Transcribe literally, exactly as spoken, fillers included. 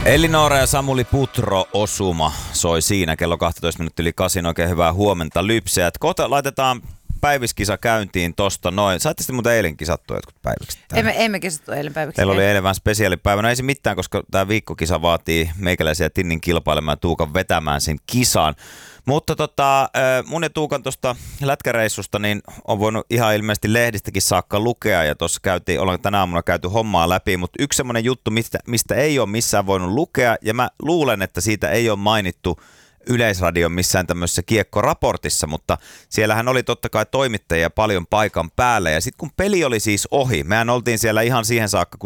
Elinora ja Samuli Putro osuma soi siinä kello kaksitoista minuuttia yli kasin. Oikein hyvää huomenta lypseät. Kohta laitetaan päiviskisa käyntiin tosta noin. Saitte sitten muuten eilen kisattua jotkut päiviksi? Emme, emme kisattu eilen päiviksi. Teillä oli eilen vähän spesiaalipäivä. No ei se mitään, koska tämä viikkokisa vaatii meikäläisiä Tinnin kilpailemaan ja Tuukan vetämään sen kisaan. Mutta tota, mun ja Tuukan tuosta lätkäreissusta niin on voinut ihan ilmeisesti lehdistäkin saakka lukea. Ja tuossa käytiin, ollaan tänä aamuna käyty hommaa läpi. Mutta yksi semmoinen juttu, mistä, mistä ei ole missään voinut lukea. Ja mä luulen, että siitä ei ole mainittu Yleisradion missään tämmöisessä kiekkoraportissa, mutta siellähän oli totta kai toimittajia paljon paikan päällä ja sitten kun peli oli siis ohi, mehän oltiin siellä ihan siihen saakka, kun